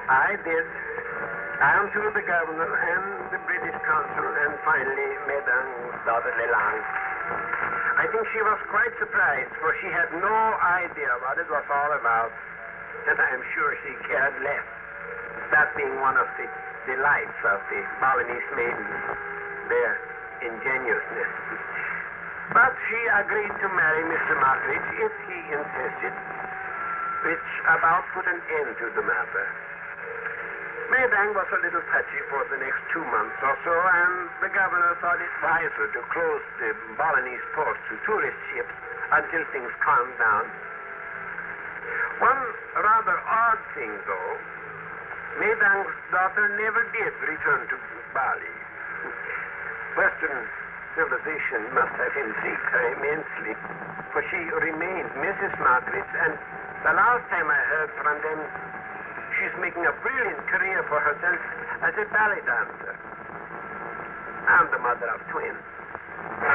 I did. I am to the governor and the British consul and finally Mesdame's daughter Lelang. I think she was quite surprised, for she had no idea what it was all about. And I am sure she cared less. That being one of the delights of the Balinese maidens, their ingenuousness. But she agreed to marry Mr. Mockridge if he insisted, which about put an end to the matter. Maydang was a little touchy for the next 2 months or so, and the governor thought it wiser to close the Balinese port to tourist ships until things calmed down. One rather odd thing, though, Maydang's daughter never did return to Bali. Western civilization must have intrigued her immensely, for she remained Mrs. Mockridge, and the last time I heard from them, she's making a brilliant career for herself as a ballet dancer. I'm the mother of twins.